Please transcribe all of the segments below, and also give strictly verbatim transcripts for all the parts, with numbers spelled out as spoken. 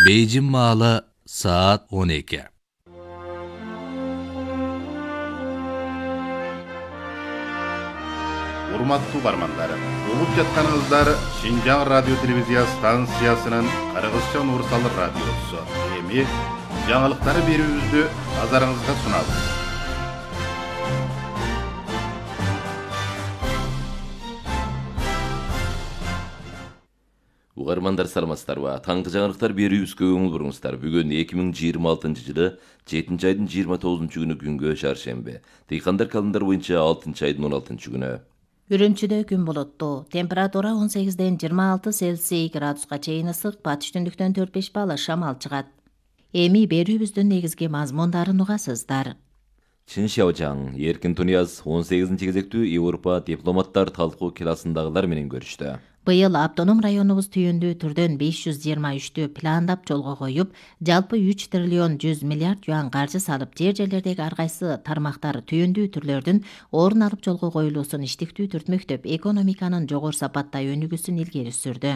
Бейжің маалы saat on iki. Урматтуу бармандар, угуп жатканыңыздар Шинжаң радио телевизия станциясынын Кыргызча Нурсал радиосу. Эми жаңылыктары берүүбүздү назарыңызга сунабыз. Угармандар саламатсыздарбы? Таңкы жаңылыктар берүүбүзгө көңүл буруңуздар. Бүгүн эки миң жыйырма алтынчы жылы жетинчи айдын жыйырма тогузунчу күнү күнгө шаршемби. Дыйкандар календар боюнча алтынчы айдын он алтынчы күнү. Үрүмчүдө күн булуттуу. Температура он сегизден жыйырма алты Цельсий градуска чейин ысык, батыш түндүктөн төрт беш балл шамал чыгат. Эми берүүбүздүн негизги мазмундарын угасыздар. Чиншаожаң Эркин Тунияз он сегизинчи кезектүү Европа дипломаттар талкуу классындагылар менен көрүштү. Быйыл автоном районубуз түйүндүү түрдөн беш жүз жыйырма үчтү пландап жолго коюп, жалпы үч триллион жүз миллиард юан каржы салып, жер жерлердеги ар кайсы тармактар түйүндүү түрлөрдүн орун алып жолго коюлуусун иштиктүү түртмөктөп, экономиканын жогору сапатта өнүгүүсүн илгери сүрдү.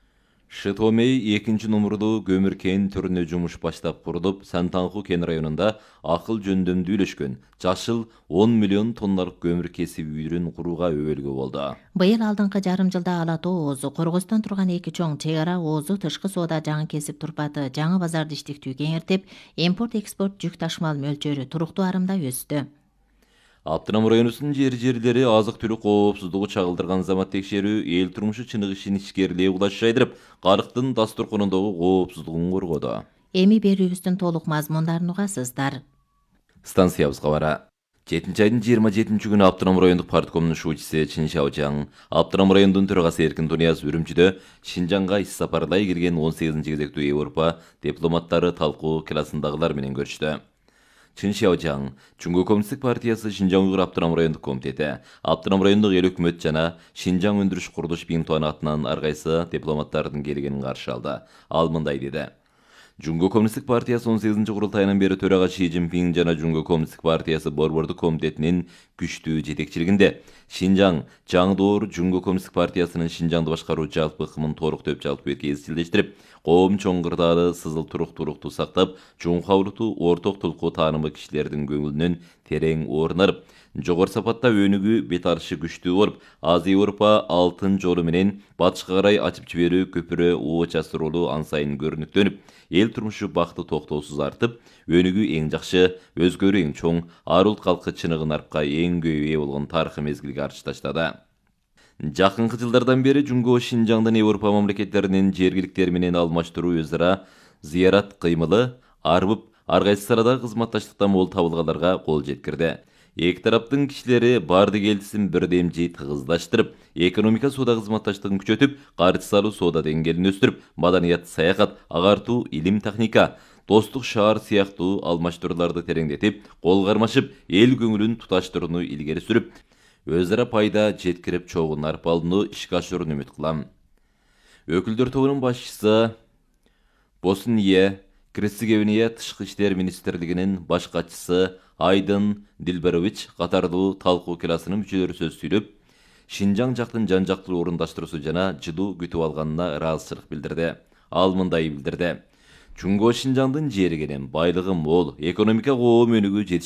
Шытомей экинчи номурду көмүр кен түрүнө жумуш баштап курулуп, Сантаңкуу кен районунда акыл жөндөмдүү үйлөшкөн жашыл он миллион тонналык көмүр кесип үйрүн курууга өбөлгө болду. Быйыл алдыңкы жарым жылда Ала Тоо оозу, Коргостон турган эки чоң чек ара оозу тышкы соода жаңы кесип турпаты жаңы базарды иштиктүү кеңиртип, импорт-экспорт жүк ташымал мөлчөрү туруктуу арымда өстү. Аптынам районусунун жер-жерлери азык-түлүк коопсуздугу чагылдырган замат текшерүү эл турмушу чыныгышын ичкерилээ улаш жайдырып, карыктын дастурконундагы коопсуздугун коргоду. Эми берүүбүздүн толук мазмундарын угасыздар. Станциябызга бара. жетинчи айдын жыйырма жетинчи күнү Аптынам райондук парткомдун шуучусу Чиншаожаң, Аптынам райондун төрагасы Эркин Тунияз Үрүмчүдө Шинжаңга ис сапардай кирген он сегизинчи кезектүү Европа дипломаттары талкуу классындагылар менен көрүштү. Чиншаожаң, Чуңгө Коммунисттик партиясы Шинжаң Уйгур Аптынам райондук комитети, Аптынам райондук эл өкмөт жана Шинжаң өндүрүш курулуш Биңтуан атынан ар кайсы дипломаттардын келгенин каршы алды. Ал мындай деди. Чуңгө Коммунисттик партиясы он сегизинчи курултайынан бери төрага Ши Цзиньпин жана Чуңгө Коммунисттик партиясы борбордук комитетинин күчтүү жетекчилигинде Шинжаң жаңдоор Чуңгө Коммунисттик партиясынын Шинжаңды башкаруу жалпы ыкмын толуктоп жалпы кезичилдештирип, коом чоңгурдаалы сызыл туруктуулукту сактап, чоңкаулукту орток тулкуу таанымы кишилердин көңүлүнөн терең орун алып, жогору сапатта өнүгүү бет алышы күчтүү болуп, Азия Европа алтын жолу менен батышка карай ачып жиберүү көпүрө ооча сурулуу ан сайын көрүнүктөнүп, эл турмушу бакты токтоосуз артып, өнүгүү эң жакшы, өзгөрүү эң чоң, ар улт калкы чыныгы нарпка эң көп ээ болгон тарыхый мезгилге арчы таштады. Жакынкы жылдардан бери Жуңго Шинжаңдын Европа мамлекеттеринин жергиликтери менен алмаштыруу өз ара зыярат кыймылы арбып, ар кайсы салада кызматташтыктан мол табылгандарга кол жеткирди. Эки тараптын кишилери барды келдисин бирдемжи тыгыздаштырып, экономика соода кызматташтыгын күчөтүп, каржы салуу соода деңгээлин өстүрүп, маданият, саякат, агартуу, илим, техника, достук шаар сыяктуу алмаштырууларды тереңдетип, кол кармашып, эл көңүлүн туташтырууну илгери сүрүп, өз ара пайда жеткирип чогун арпалууну ишке ашырууну үмүт кылам. Өкүлдөр тобунун башчысы Босния Герцеговина Тышкы иштер министрлигинин баш катчысы Айдын Дилберович катарлуу талкуу классынын мүчөлөрү сөз сүйлөп, Шинжаң жактын жан-жактуу орундаштыруусу жана жылуу күтүп алганына ыраазычылык билдирди. Ал мындай билдирди. Чуңго Шинжаңдын жери кенен, байлыгы мол, экономика коом өнүгүү